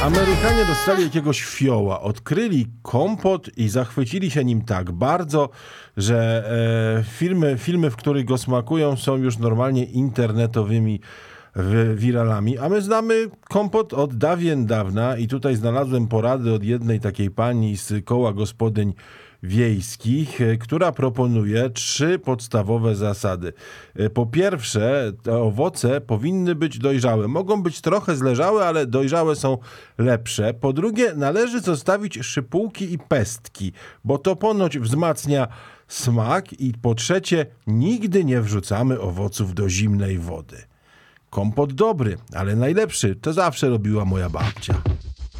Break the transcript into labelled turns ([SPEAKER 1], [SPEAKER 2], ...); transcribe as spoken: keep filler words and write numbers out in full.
[SPEAKER 1] Amerykanie dostali jakiegoś fioła, odkryli kompot i zachwycili się nim tak bardzo, że e, filmy, filmy, w których go smakują, są już normalnie internetowymi w- wiralami. A my znamy kompot od dawien dawna i tutaj znalazłem porady od jednej takiej pani z koła gospodyń wiejskich, e, która proponuje trzy podstawowe zasady. E, Po pierwsze, te owoce powinny być dojrzałe. Mogą być trochę zleżałe, ale dojrzałe są lepsze. Po drugie, należy zostawić szypułki i pestki, bo to ponoć wzmacnia smak. I po trzecie, nigdy nie wrzucamy owoców do zimnej wody. Kompot dobry, ale najlepszy to zawsze robiła moja babcia.